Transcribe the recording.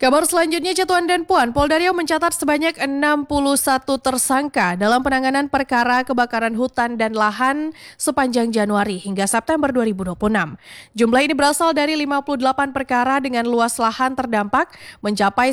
Kabar selanjutnya, Catuan dan Puan, Polda Riau mencatat sebanyak 61 tersangka dalam penanganan perkara kebakaran hutan dan lahan sepanjang Januari hingga September 2026. Jumlah ini berasal dari 58 perkara dengan luas lahan terdampak mencapai